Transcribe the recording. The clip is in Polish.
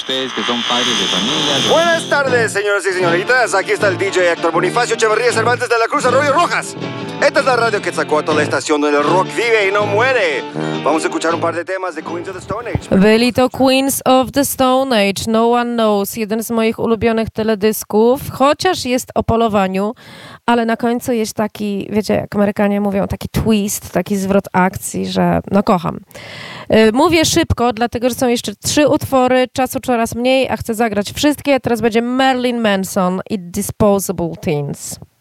ustedes que son padres de familia. Buenas tardes, señoras y señoritas. Aquí está el DJ Héctor Bonifacio Echeverría Cervantes de la Cruz Arroyo Rojas. Esta es la radio Quetzalcóatl, la estación donde el rock vive y no muere. Vamos a escuchar un par de temas de Queens of the Stone Age. Byli to Queens of the Stone Age, No One Knows, jeden z moich ulubionych teledysków, chociaż jest o polowaniu, ale na końcu jest taki, wiecie, jak Amerykanie mówią, taki twist, taki zwrot akcji, że no kocham. Mówię szybko, dlatego że są jeszcze 3 utwory, czasu coraz mniej, a chcę zagrać wszystkie. Teraz będzie Marilyn Manson i Disposable Teens.